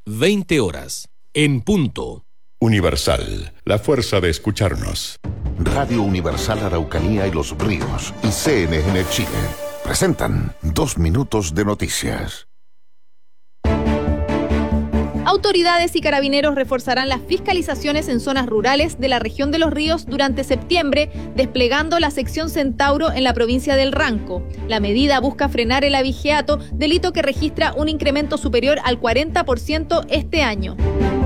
20 horas, en punto. Universal, la fuerza de escucharnos. Radio Universal Araucanía y Los Ríos y CNN Chile presentan 2 minutos de noticias. Autoridades y carabineros reforzarán las fiscalizaciones en zonas rurales de la región de Los Ríos durante septiembre, desplegando la sección Centauro en la provincia del Ranco. La medida busca frenar el abigeato, delito que registra un incremento superior al 40% este año.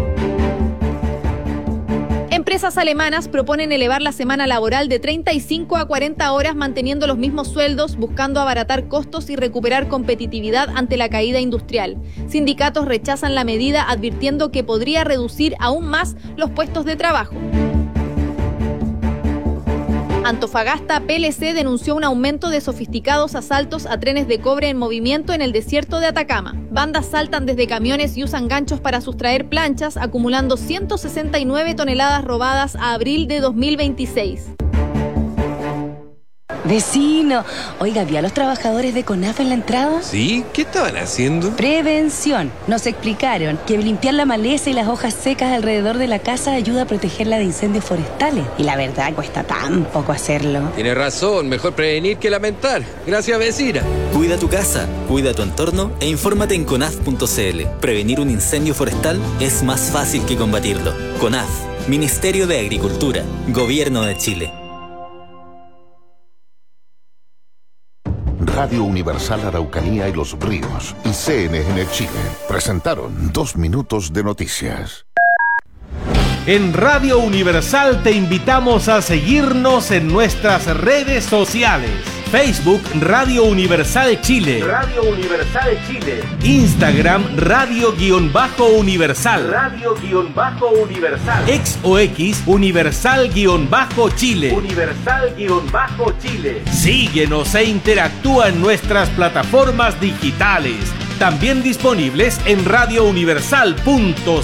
Empresas alemanas proponen elevar la semana laboral de 35 a 40 horas manteniendo los mismos sueldos, buscando abaratar costos y recuperar competitividad ante la caída industrial. Sindicatos rechazan la medida advirtiendo que podría reducir aún más los puestos de trabajo. Antofagasta PLC denunció un aumento de sofisticados asaltos a trenes de cobre en movimiento en el desierto de Atacama. Bandas saltan desde camiones y usan ganchos para sustraer planchas, acumulando 169 toneladas robadas a abril de 2026. Vecino, oiga, ¿vio a los trabajadores de CONAF en la entrada? Sí, ¿qué estaban haciendo? Prevención. Nos explicaron que limpiar la maleza y las hojas secas alrededor de la casa ayuda a protegerla de incendios forestales. Y la verdad, cuesta tan poco hacerlo. Tiene razón, mejor prevenir que lamentar. Gracias, vecina. Cuida tu casa, cuida tu entorno e infórmate en conaf.cl. Prevenir un incendio forestal es más fácil que combatirlo. CONAF, Ministerio de Agricultura, Gobierno de Chile. Radio Universal Araucanía y Los Ríos y CNN Chile presentaron 2 minutos de noticias. En Radio Universal te invitamos a seguirnos en nuestras redes sociales. Facebook Radio Universal Chile. Radio Universal Chile. Instagram Radio-Universal. Radio-Universal. Ex o X Universal-Chile. Universal-Chile. Síguenos e interactúa en nuestras plataformas digitales. También disponibles en radiouniversal.cl.